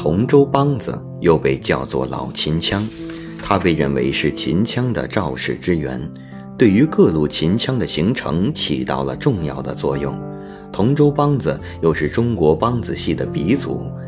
同州梆子又被叫做老秦腔，它被认为是秦腔的肇始之源，对于各路秦腔的形成起到了重要的作用。同州梆子又是中国梆子戏的鼻祖，